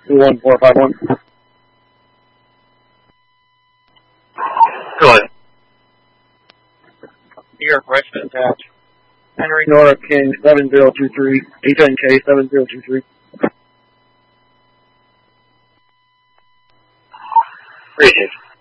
21451. Go ahead. New York resident at Henry. Nora King 7023, HNK 7023. Appreciate it.